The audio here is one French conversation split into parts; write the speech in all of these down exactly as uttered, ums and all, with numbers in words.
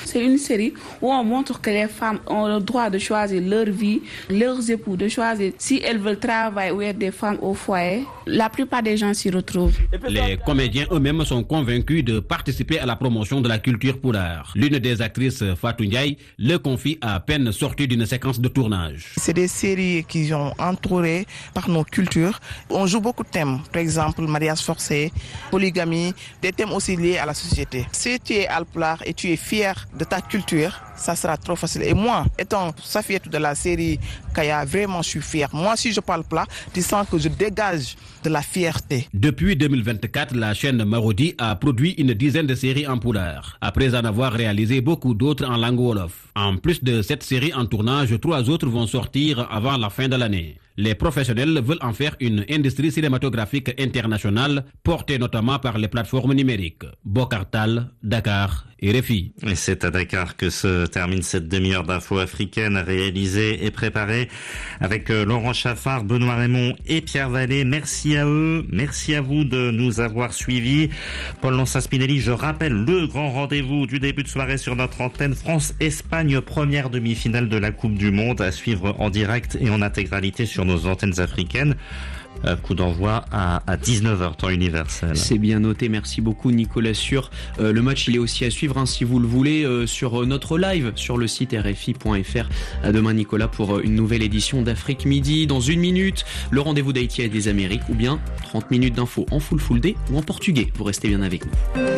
C'est une série où on montre que les femmes ont le droit de choisir leur vie, leurs époux, de choisir si elles veulent travailler ou être des femmes au foyer. La plupart des gens s'y retrouvent. Les comédiens eux-mêmes sont convaincus de participer à la promotion de la culture poulard. L'une des actrices, Fatou Ndiaye, le confie à peine sortie d'une séquence de tournage. C'est des séries qui sont entourées par nos cultures. On joue beaucoup de thèmes, par exemple mariage forcé, polygamie, des thèmes aussi liés à la société. Si tu es alpulaar et tu es fier de ta culture, ça sera trop facile. Et moi, étant Safiatou de la série Kaya, vraiment je suis fier. Moi, si je parle plat, tu sens que je dégage de la fierté. Depuis deux mille vingt-quatre, la chaîne Marodi a produit une dizaine de séries en poulard, après en avoir réalisé beaucoup d'autres en langue wolof. En plus de cette série en tournage, trois autres vont sortir avant la fin de l'année. Les professionnels veulent en faire une industrie cinématographique internationale, portée notamment par les plateformes numériques. Bokar Tal, Dakar et R F I. Et c'est à Dakar que se termine cette demi-heure d'infos africaines réalisée et préparée avec Laurent Chaffard, Benoît Raymond et Pierre Vallée. Merci à eux, merci à vous de nous avoir suivis. Paul Lansat-Spinelli, je rappelle le grand rendez-vous du début de soirée sur notre antenne. France-Espagne, première demi-finale de la Coupe du Monde à suivre en direct et en intégralité sur nos antennes africaines. Euh, coup d'envoi à, à dix-neuf heures temps universel. C'est bien noté, merci beaucoup Nicolas Sûr. Euh, le match il est aussi à suivre hein, si vous le voulez euh, sur euh, notre live sur le site R F I point F R. À demain Nicolas pour euh, une nouvelle édition d'Afrique Midi. Dans une minute, le rendez-vous d'Haïti et des Amériques ou bien trente minutes d'infos en full full day ou en portugais. Vous restez bien avec nous.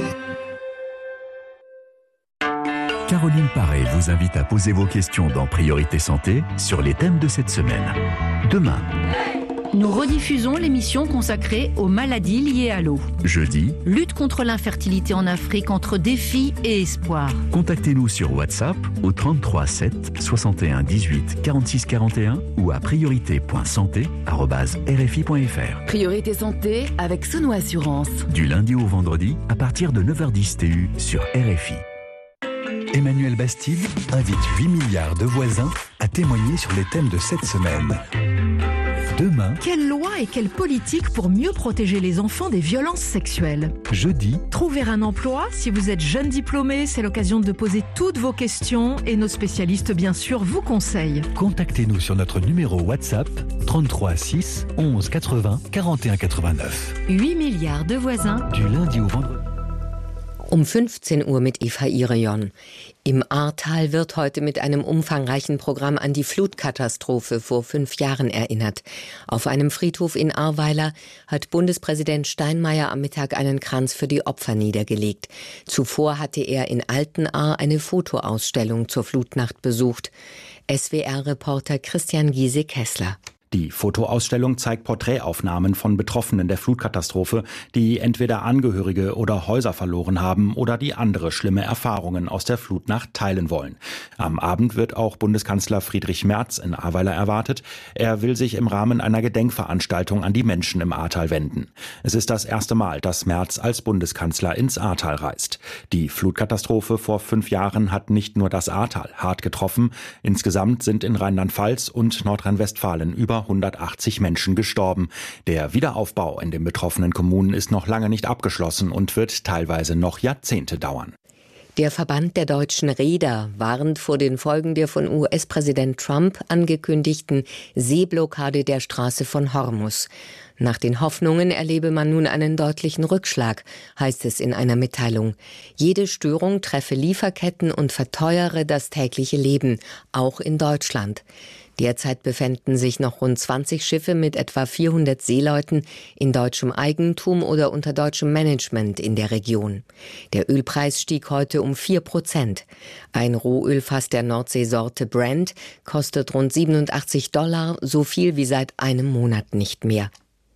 Caroline Paré vous invite à poser vos questions dans Priorité Santé sur les thèmes de cette semaine. Demain, nous rediffusons l'émission consacrée aux maladies liées à l'eau. Jeudi, lutte contre l'infertilité en Afrique entre défis et espoir. Contactez-nous sur WhatsApp au trente-trois sept soixante et un dix-huit quarante-six quarante et un ou à priorité point santé arobase r f i point f r. Priorité Santé avec Sono Assurance. Du lundi au vendredi à partir de neuf heures dix T U sur R F I. Emmanuel Bastide invite huit milliards de voisins à témoigner sur les thèmes de cette semaine. Demain, quelle loi et quelle politique pour mieux protéger les enfants des violences sexuelles? Jeudi, trouver un emploi. Si vous êtes jeune diplômé, c'est l'occasion de poser toutes vos questions et nos spécialistes, bien sûr, vous conseillent. Contactez-nous sur notre numéro WhatsApp trente-trois six onze quatre-vingts quarante et un quatre-vingt-neuf. huit milliards de voisins. Du lundi au vendredi. Um fünfzehn Uhr mit Eva Irion. Im Ahrtal wird heute mit einem umfangreichen Programm an die Flutkatastrophe vor fünf Jahren erinnert. Auf einem Friedhof in Ahrweiler hat Bundespräsident Steinmeier am Mittag einen Kranz für die Opfer niedergelegt. Zuvor hatte er in Altenahr eine Fotoausstellung zur Flutnacht besucht. S W R-Reporter Christian Giese-Kessler. Die Fotoausstellung zeigt Porträtaufnahmen von Betroffenen der Flutkatastrophe, die entweder Angehörige oder Häuser verloren haben oder die andere schlimme Erfahrungen aus der Flutnacht teilen wollen. Am Abend wird auch Bundeskanzler Friedrich Merz in Ahrweiler erwartet. Er will sich im Rahmen einer Gedenkveranstaltung an die Menschen im Ahrtal wenden. Es ist das erste Mal, dass Merz als Bundeskanzler ins Ahrtal reist. Die Flutkatastrophe vor fünf Jahren hat nicht nur das Ahrtal hart getroffen. Insgesamt sind in Rheinland-Pfalz und Nordrhein-Westfalen über hundertachtzig Menschen gestorben. Der Wiederaufbau in den betroffenen Kommunen ist noch lange nicht abgeschlossen und wird teilweise noch Jahrzehnte dauern. Der Verband der deutschen Reeder warnt vor den Folgen der von U S-Präsident Trump angekündigten Seeblockade der Straße von Hormuz. Nach den Hoffnungen erlebe man nun einen deutlichen Rückschlag, heißt es in einer Mitteilung. Jede Störung treffe Lieferketten und verteuere das tägliche Leben, auch in Deutschland. Derzeit befänden sich noch rund zwanzig Schiffe mit etwa vierhundert Seeleuten in deutschem Eigentum oder unter deutschem Management in der Region. Der Ölpreis stieg heute um vier Prozent. Ein Rohölfass der Nordseesorte Brent kostet rund siebenundachtzig Dollar, so viel wie seit einem Monat nicht mehr.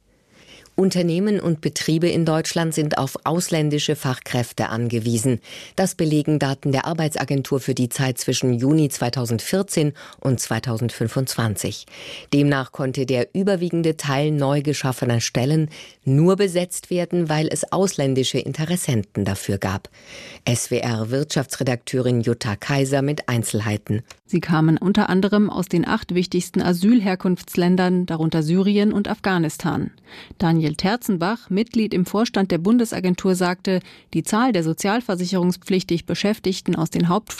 Unternehmen und Betriebe in Deutschland sind auf ausländische Fachkräfte angewiesen. Das belegen Daten der Arbeitsagentur für die Zeit zwischen Juni zweitausendvierzehn und zweitausendfünfundzwanzig. Demnach konnte der überwiegende Teil neu geschaffener Stellen nur besetzt werden, weil es ausländische Interessenten dafür gab. S W R-Wirtschaftsredakteurin Jutta Kaiser mit Einzelheiten. Sie kamen unter anderem aus den acht wichtigsten Asylherkunftsländern, darunter Syrien und Afghanistan. Daniel Terzenbach, Mitglied im Vorstand der Bundesagentur, sagte, die Zahl der sozialversicherungspflichtig Beschäftigten aus den Hauptflucht